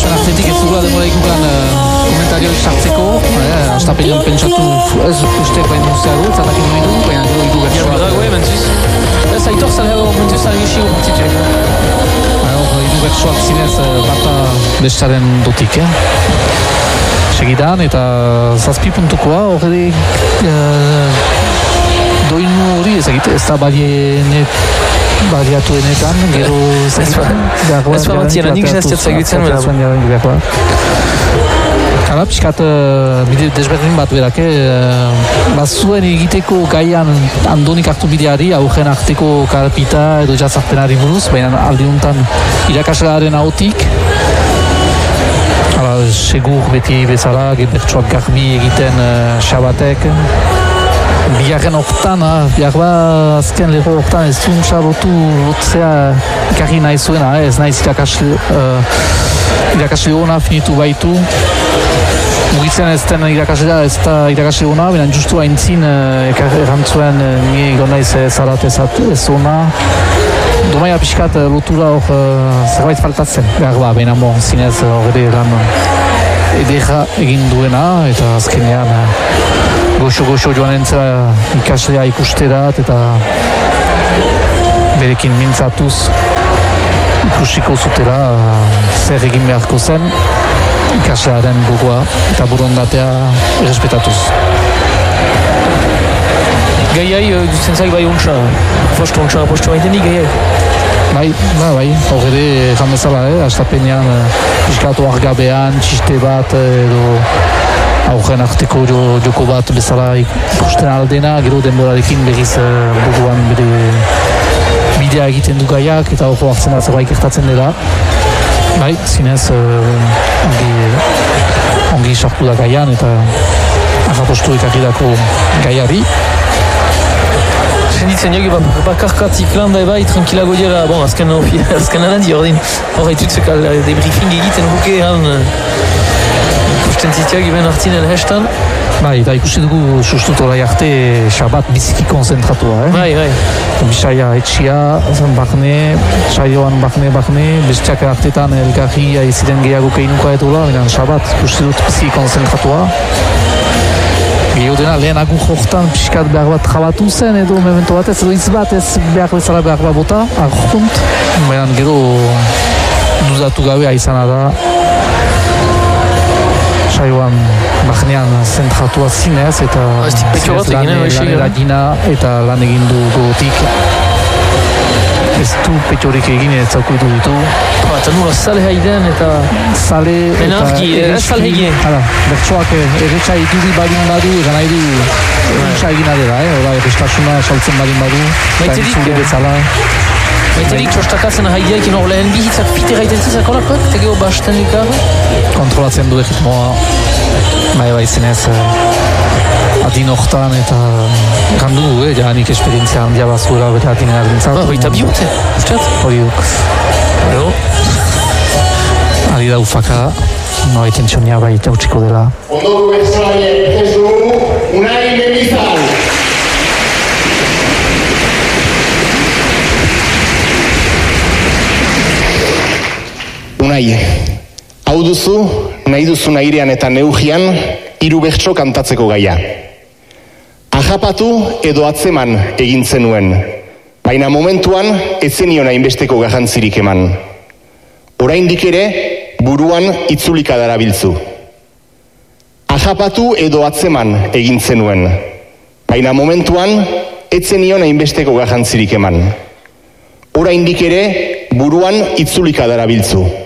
Barsuen artetik ez dugula demora ikukan komentarioak sartzeko, astapenean pentsatu ez usteak baino zeago, zatakin hori du, baina gero hiru bertsoak. Dragoe, mentuz. Ez aitor zalego mentuz algixi urtituek. Hiru bertsoak zinez bata bestaren dotik, segidan, eta 7 puntukoa hori doinu hori ez da baliatuenetan, gero ez bamatien, nik zaztiat zaigutzen Hala, pixkat bide desberdin bat berak, bazuen egiteko gaian Andonik hartu bideari, augen arteko karpita edo jatzarpenari buruz, baina aldi honetan irakaslearen ahotik, segur beti bezala, bertsoak garbi egiten xabatek, bigarren hortan, azken lego hortan ez zuntza lotzea ikarri nahi zuena, ez naiz irakasle hona finitu baitu. Mugitzen ez den irakaslea ez da irakasle hona, baina justu haintzin erantzuen nire gondaiz zarat ez hona. Domaia pixkat lotura hor zerbait faltatzen, behar baina zinez hori lan edera egin duena, eta azkenean goxo joan entzera ikaslea ikusterat, eta berekin mintzatuz ikusiko zutela zer egin beharko zen ikaslearen gogoa eta borondatea errespetatuz. Gaiai, duzen zaik bai ontsa, postu baitenik gaiai? Bai, hor ere jamezala, astapenean piskatu argabean, txiste bat edo aurren arteko joko bat bezala ikusten aldena, gero denborarekin berriz buruan bere bidea egiten du gaiak eta hor hartzen da zerbait gertatzen dela. Bai, zinez ongi sartu da gaian eta agapostu ekarridako gaiari. Senditzen jogi bakarkatik lan da bai, tranquilago dira, azken alandi ordin, hor haitutzek debriefing egiten buke ikusten zitiak iben hartzinen hestan. Bai, eta ikusi dugu sustutora arte xabat biziki konzentratua, Bai. Bisaia etxia, saioan bakne, bestiak artetan elgarria iziren gehiago keinuka edula, baina xabat ikusi dut biziki konzentratua. Gero dena lehen agur horretan pixkat behar bat jabatu zen edo memento batez edo hitz bat ez behar bezala behar bat bota, argunt, baina gero duzatu gabe aizana da. Saioan baknean zentratua zinez eta lan eta lan egin du gogotik. Ez du petxorik egin ez zaukutu ditu. Eta nula zale haiden eta... Zale eta zale egin. Bertsoak erretxa iduri balin badu, egan nahi du erretxa egin adela, hori errestasuna saltzen balin badu, eta entzule bezala. Baiterik txostakatzen haideekin hor lehen bihitzak fite gaiten zizak holakoak, eta geho basten ikarra? Kontrolatzen du egitmoa, bai zinez adin hortan eta gandu, janik esperientzia handia bazuela bete adinen ardintzat. Hoita bihurte, ustat? Hori duk. Ari da ufaka, noa itentxonia bai jautsiko dela. Ondoru bezalaien ez dugu, unai memizal. Unai, hau duzu, nahi duzu airean eta neugian, 3 bertso kantatzeko gaia. Ajapatu edo atzeman egin zenuen, baina momentuan ez zenion hainbesteko garrantzirik eman. Oraindik ere, buruan itzulika darabiltzu. Ajapatu edo atzeman egin zenuen, baina momentuan ez zenion hainbesteko garrantzirik eman. Oraindik ere, buruan itzulika darabiltzu.